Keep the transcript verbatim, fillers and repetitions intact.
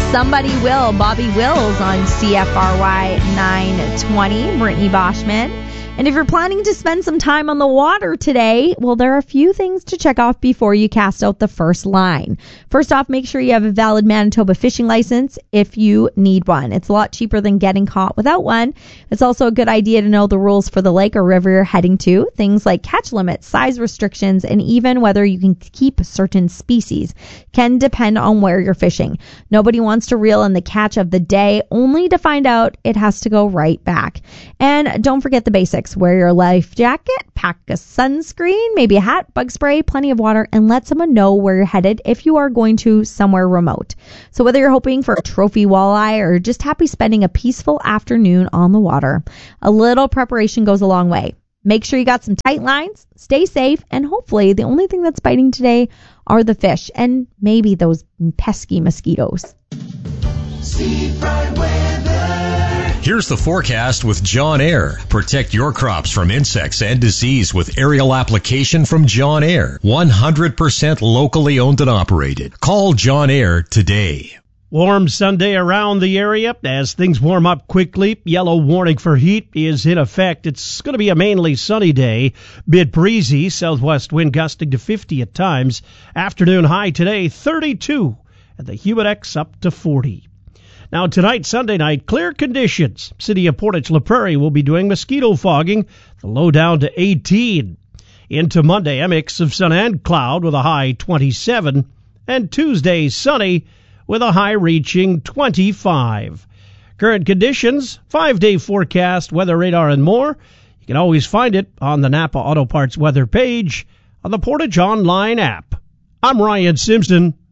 Somebody Will, Bobby Wills on C F R Y nine twenty, Brittany Boschman. And if you're planning to spend some time on the water today, well, there are a few things to check off before you cast out the first line. First off, make sure you have a valid Manitoba fishing license if you need one. It's a lot cheaper than getting caught without one. It's also a good idea to know the rules for the lake or river you're heading to. Things like catch limits, size restrictions, and even whether you can keep certain species can depend on where you're fishing. Nobody wants to reel in the catch of the day only to find out it has to go right back. And don't forget the basics. Wear your life jacket, pack a sunscreen, maybe a hat, bug spray, plenty of water, and let someone know where you're headed if you are going to somewhere remote. So whether you're hoping for a trophy walleye or just happy spending a peaceful afternoon on the water, a little preparation goes a long way. Make sure you got some tight lines, stay safe, and hopefully the only thing that's biting today are the fish and maybe those pesky mosquitoes. Seafront weather. Here's the forecast with John Air. Protect your crops from insects and disease with aerial application from John Air. one hundred percent locally owned and operated. Call John Air today. Warm Sunday around the area as things warm up quickly. Yellow warning for heat is in effect. It's going to be a mainly sunny day. Bit breezy, southwest wind gusting to fifty at times. Afternoon high today, thirty-two, and the Humidex up to forty. Now tonight, Sunday night, clear conditions. City of Portage La Prairie will be doing mosquito fogging, the low down to eighteen. Into Monday, a mix of sun and cloud with a high twenty-seven. And Tuesday, sunny with a high reaching twenty-five. Current conditions, five-day forecast, weather radar, and more. You can always find it on the Napa Auto Parts weather page on the Portage Online app. I'm Ryan Simpson.